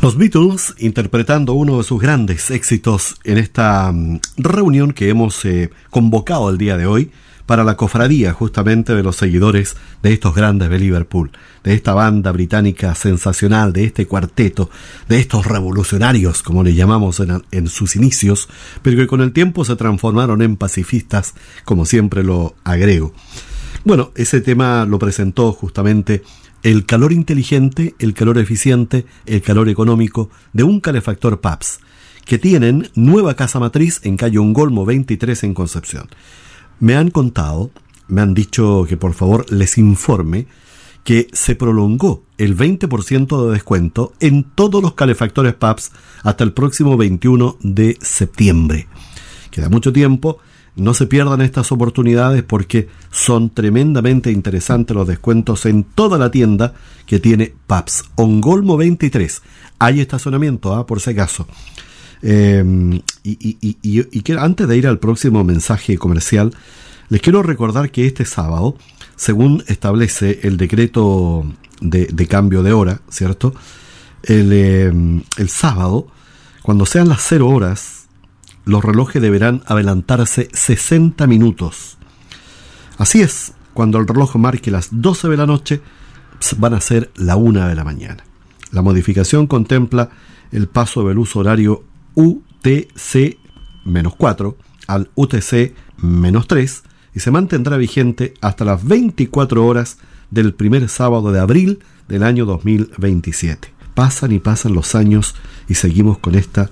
Los Beatles interpretando uno de sus grandes éxitos en esta reunión que hemos convocado el día de hoy para la cofradía justamente de los seguidores de estos grandes de Liverpool, de esta banda británica sensacional, de este cuarteto, de estos revolucionarios, como le llamamos en sus inicios, pero que con el tiempo se transformaron en pacifistas, como siempre lo agrego. Bueno, ese tema lo presentó justamente el calor inteligente, el calor eficiente, el calor económico de un calefactor Pabst, que tienen nueva casa matriz en calle Ongolmo 23 en Concepción. Me han contado, me han dicho que por favor les informe que se prolongó el 20% de descuento en todos los calefactores Pabst hasta el próximo 21 de septiembre. Queda mucho tiempo. No se pierdan estas oportunidades porque son tremendamente interesantes los descuentos en toda la tienda que tiene Pabst. Ongolmo 23. Hay estacionamiento, por si acaso. Y que antes de ir al próximo mensaje comercial, les quiero recordar que este sábado, según establece el decreto de cambio de hora, ¿cierto? El sábado, cuando sean las 0 horas, los relojes deberán adelantarse 60 minutos. Así es, cuando el reloj marque las 12 de la noche, van a ser la 1 de la mañana. La modificación contempla el paso del uso horario UTC-4 al UTC-3 y se mantendrá vigente hasta las 24 horas del primer sábado de abril del año 2027. Pasan y pasan los años y seguimos con esta...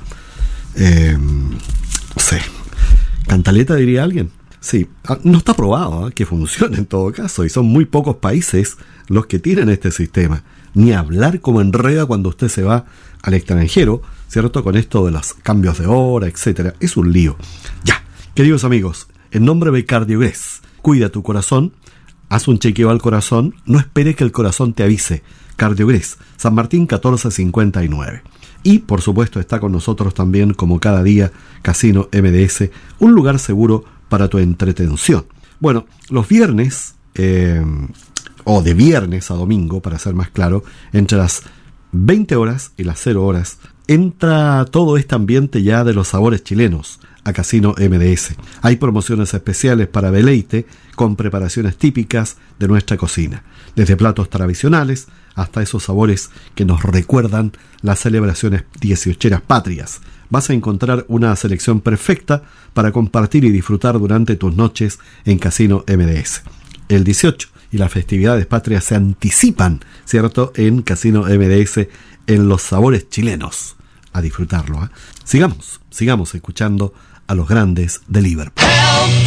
no sé, cantaleta diría alguien. Sí, no está probado que funcione en todo caso, y son muy pocos países los que tienen este sistema. Ni hablar como enreda cuando usted se va al extranjero, ¿cierto? Con esto de los cambios de hora, etcétera. Es un lío. Ya, queridos amigos, en nombre de Cardiogres, cuida tu corazón, haz un chequeo al corazón, no espere que el corazón te avise. Cardiogres, San Martín 1459. Y por supuesto está con nosotros también, como cada día, Casino MDS, un lugar seguro para tu entretención. Bueno, los viernes, o de viernes a domingo, para ser más claro, entre las 20 horas y las 0 horas, entra todo este ambiente ya de los sabores chilenos a Casino MDS. Hay promociones especiales para deleite con preparaciones típicas de nuestra cocina, desde platos tradicionales hasta esos sabores que nos recuerdan las celebraciones 18eras patrias. Vas a encontrar una selección perfecta para compartir y disfrutar durante tus noches en Casino MDS. El 18 y las festividades patrias se anticipan, ¿cierto?, en Casino MDS en los sabores chilenos. A disfrutarlo, ¿eh? Sigamos escuchando a los grandes de Liverpool.